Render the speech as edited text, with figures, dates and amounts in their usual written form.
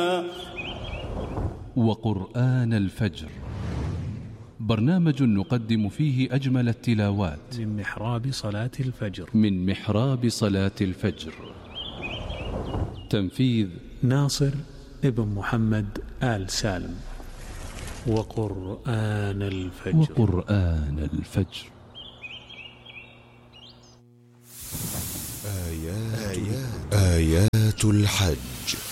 وقرآن الفجر، برنامج نقدم فيه أجمل التلاوات من محراب صلاة الفجر. من محراب صلاة الفجر. تنفيذ ناصر ابن محمد آل سالم. وقرآن الفجر. وقرآن الفجر. آيات الحج.